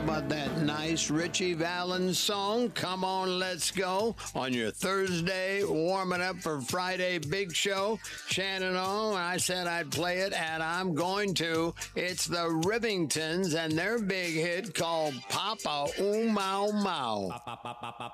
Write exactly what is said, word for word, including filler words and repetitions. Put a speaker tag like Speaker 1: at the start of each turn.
Speaker 1: about that nice Richie Valens song, Come On, Let's Go, on your Thursday, warming up for Friday big show. Shannon on, I said I'd play it, and I'm going to. It's the Rivingtons and their big hit called Papa Oom Mau Mau.